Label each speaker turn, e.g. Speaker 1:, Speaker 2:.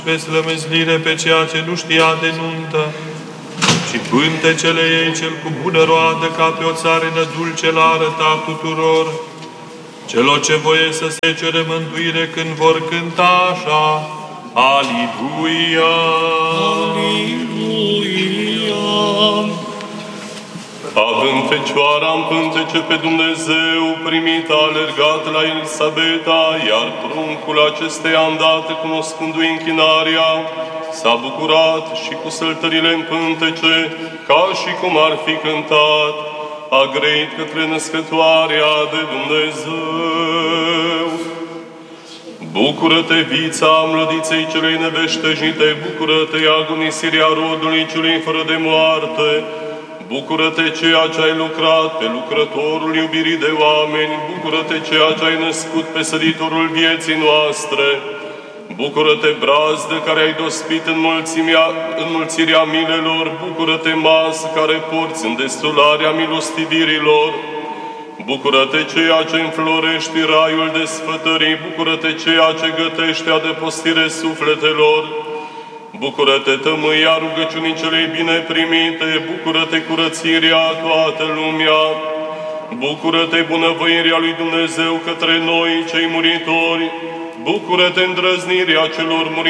Speaker 1: pe slămezlire pe ceea ce nu știa de nuntă și pântecele ei cel cu bună roadă ca pe o țarină dulce l-a arătat tuturor celor ce voie să se cere mântuire când vor cânta așa: Aliluia!
Speaker 2: Aliluia!
Speaker 3: Având Fecioara în pântece pe Dumnezeu, primit a alergat la Elisabeta, iar pruncul acesteia îndată, cunoscându-i închinarea, s-a bucurat și cu săltările în pântece, ca și cum ar fi cântat, a greit către născătoarea de Dumnezeu. Bucură-te, vița mlădiței celei neveștejite, bucură-te, agonisirea rodului celui fără de moarte, bucură-te, ceea ce ai lucrat pe lucrătorul iubirii de oameni, bucură-te, ceea ce ai născut pe săditorul vieții noastre, bucură-te, brazdă care ai dospit înmulțirea milelor, bucură-te, masă care porți în destularea milostivirilor, bucură-te, ceea ce înflorești raiul desfătării, bucură-te, ceea ce gătește adăpostire sufletelor, bucură-te, tămâia rugăciunii celei bine primite, bucură-te, curățirea toată lumea, bucură-te, bunăvoirea lui Dumnezeu către noi, cei muritori, bucură-te, îndrăznirea celor muritori,